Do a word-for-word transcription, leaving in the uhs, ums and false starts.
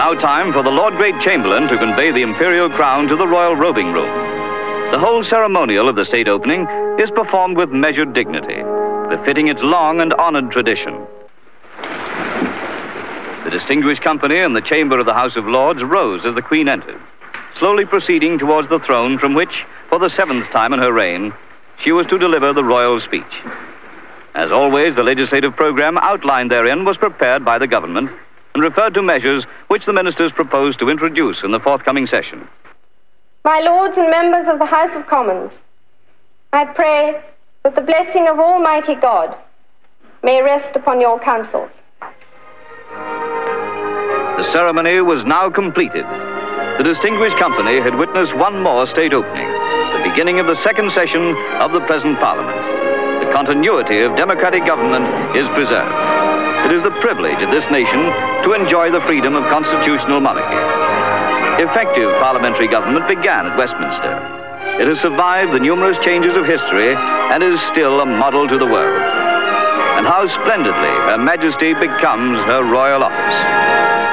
now time for the Lord Great Chamberlain to convey the imperial crown to the royal robing room. The whole ceremonial of the state opening is performed with measured dignity, befitting its long and honored tradition. The distinguished company in the chamber of the House of Lords rose as the Queen entered, slowly proceeding towards the throne from which, for the seventh time in her reign, she was to deliver the royal speech. As always, the legislative program outlined therein was prepared by the government and referred to measures which the ministers proposed to introduce in the forthcoming session. My lords and members of the House of Commons, I pray that the blessing of Almighty God may rest upon your councils. The ceremony was now completed. The distinguished company had witnessed one more state opening, the beginning of the second session of the present Parliament. The continuity of democratic government is preserved. It is the privilege of this nation to enjoy the freedom of constitutional monarchy. Effective parliamentary government began at Westminster. It has survived the numerous changes of history and is still a model to the world. And how splendidly Her Majesty becomes her royal office.